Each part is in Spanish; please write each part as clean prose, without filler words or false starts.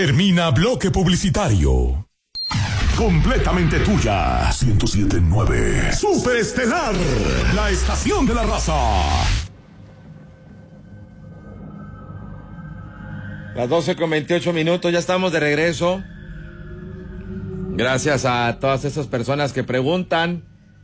Termina bloque publicitario. Completamente tuya. 107.9. Superestelar. La estación de la raza. Las 12:28, ya estamos de regreso. Gracias a todas esas personas que preguntan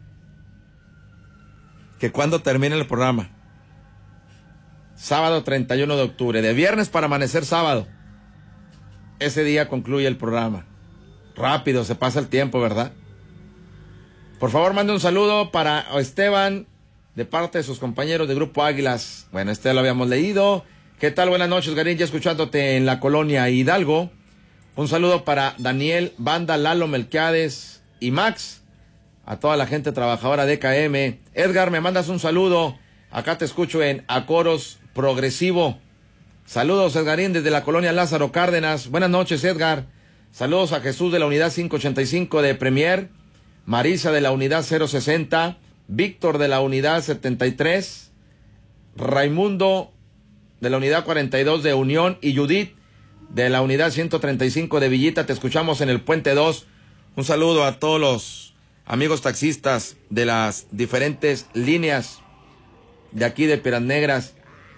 que cuándo termina el programa. Sábado 31 de octubre, de viernes para amanecer sábado. Ese día concluye el programa. Rápido se pasa el tiempo, ¿verdad? Por favor, mande un saludo para Esteban, de parte de sus compañeros de Grupo Águilas. Bueno, lo habíamos leído. ¿Qué tal? Buenas noches, Garín, ya escuchándote en la colonia Hidalgo. Un saludo para Daniel, Banda, Lalo, Melquiades y Max. A toda la gente trabajadora de KM. Edgar, me mandas un saludo. Acá te escucho en Acoros Progresivo. Saludos, Edgarín, desde la colonia Lázaro Cárdenas. Buenas noches, Edgar. Saludos a Jesús de la unidad 585 de Premier, Marisa de la unidad 060, Víctor de la unidad 73, Raimundo de la unidad 42 de Unión y Judith de la unidad 135 de Villita. Te escuchamos en el Puente 2. Un saludo a todos los amigos taxistas de las diferentes líneas de aquí de Piedras Negras.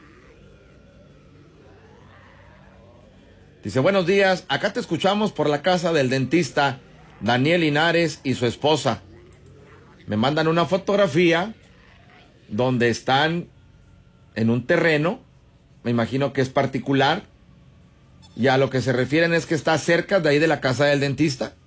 Dice, buenos días, acá te escuchamos por la casa del dentista Daniel Linares y su esposa. Me mandan una fotografía donde están en un terreno, me imagino que es particular, y a lo que se refieren es que está cerca de ahí de la casa del dentista.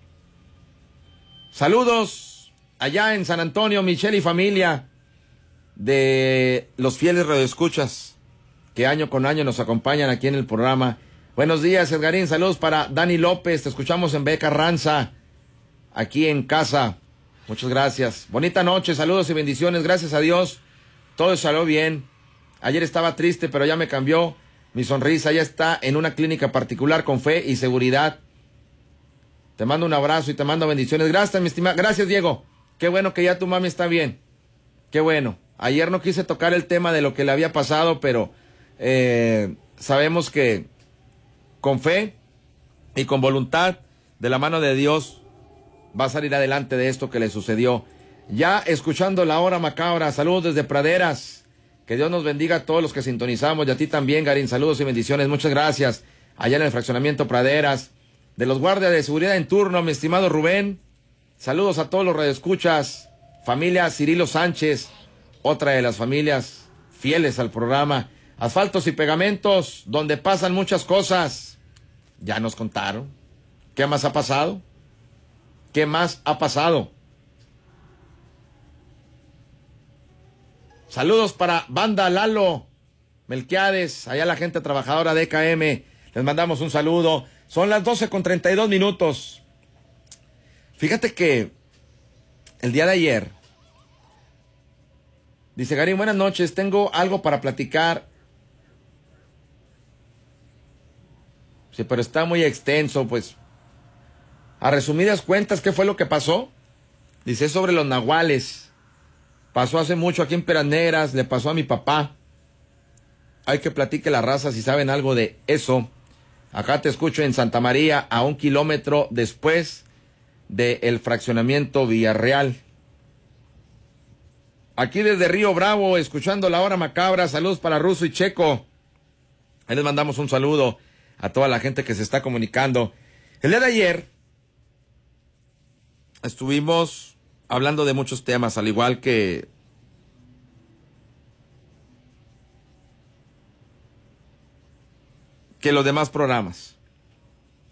Saludos allá en San Antonio, Michelle y familia de los fieles radioescuchas que año con año nos acompañan aquí en el programa. Buenos días, Edgarín, saludos para Dani López, te escuchamos en Beca Ranza, aquí en casa. Muchas gracias. Bonita noche, saludos y bendiciones, gracias a Dios, todo salió bien. Ayer estaba triste, pero ya me cambió mi sonrisa, ya está en una clínica particular con fe y seguridad. Te mando un abrazo y te mando bendiciones. Gracias, mi estimada. Gracias, Diego. Qué bueno que ya tu mami está bien. Qué bueno. Ayer no quise tocar el tema de lo que le había pasado, pero sabemos que con fe y con voluntad de la mano de Dios va a salir adelante de esto que le sucedió. Ya escuchando la hora macabra, saludos desde Praderas. Que Dios nos bendiga a todos los que sintonizamos y a ti también, Garín. Saludos y bendiciones. Muchas gracias. Allá en el fraccionamiento Praderas. De los guardias de seguridad en turno, mi estimado Rubén. Saludos a todos los radioescuchas. Familia Cirilo Sánchez, otra de las familias fieles al programa. Asfaltos y pegamentos, donde pasan muchas cosas. Ya nos contaron. ¿Qué más ha pasado? ¿Qué más ha pasado? Saludos para Banda, Lalo, Melquiades, allá la gente trabajadora de KM. Les mandamos un saludo. Son las 12:32. Fíjate que el día de ayer, dice Garín, buenas noches, tengo algo para platicar. Sí, pero está muy extenso, pues. A resumidas cuentas, ¿qué fue lo que pasó? Dice, sobre los nahuales. Pasó hace mucho aquí en Piedras Negras, le pasó a mi papá. Hay que platique la raza si saben algo de eso. Acá te escucho en Santa María, a 1 kilómetro después del fraccionamiento Villarreal. Aquí desde Río Bravo, escuchando la hora macabra. Saludos para Ruso y Checo. Ahí les mandamos un saludo a toda la gente que se está comunicando. El día de ayer estuvimos hablando de muchos temas, al igual que los demás programas.